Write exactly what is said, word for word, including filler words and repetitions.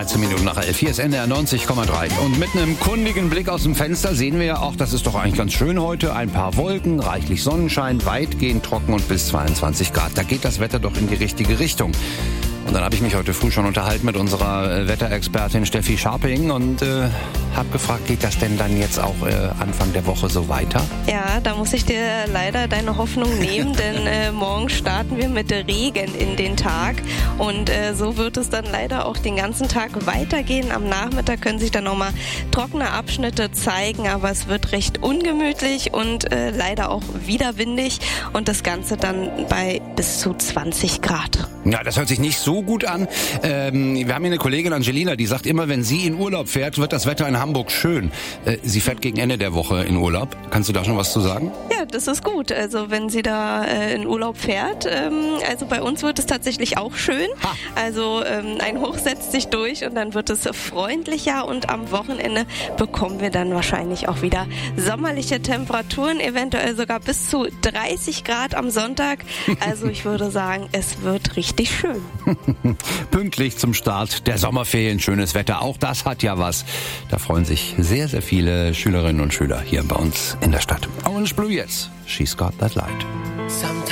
dreizehn Minuten nach elf. Hier ist N D R neunzig Komma drei. Und mit einem kundigen Blick aus dem Fenster sehen wir ja auch, das ist doch eigentlich ganz schön heute. Ein paar Wolken, reichlich Sonnenschein, weitgehend trocken und bis zweiundzwanzig Grad. Da geht das Wetter doch in die richtige Richtung. Und dann habe ich mich heute früh schon unterhalten mit unserer Wetterexpertin Steffi Scharping und äh, habe gefragt, geht das denn dann jetzt auch äh, Anfang der Woche so weiter? Ja, da muss ich dir leider deine Hoffnung nehmen, denn äh, morgen starten wir mit Regen in den Tag und äh, so wird es dann leider auch den ganzen Tag weitergehen. Am Nachmittag können sich dann nochmal trockene Abschnitte zeigen, aber es wird recht ungemütlich und äh, leider auch wieder windig und das Ganze dann bei bis zu zwanzig Grad. Ja, das hört sich nicht so gut an. Ähm, wir haben hier eine Kollegin Angelina, die sagt immer, wenn sie in Urlaub fährt, wird das Wetter in Hamburg schön. Äh, sie fährt gegen Ende der Woche in Urlaub. Kannst du da schon was zu sagen? Ja, das ist gut. Also wenn sie da äh, in Urlaub fährt, ähm, also bei uns wird es tatsächlich auch schön. Ha. Also ähm, ein Hoch setzt sich durch und dann wird es freundlicher und am Wochenende bekommen wir dann wahrscheinlich auch wieder sommerliche Temperaturen, eventuell sogar bis zu dreißig Grad am Sonntag. Also ich würde sagen, es wird richtig schön. Pünktlich zum Start der Sommerferien, schönes Wetter. Auch das hat ja was. Da freuen sich sehr, sehr viele Schülerinnen und Schüler hier bei uns in der Stadt. Orange Blue jetzt. She's got that light.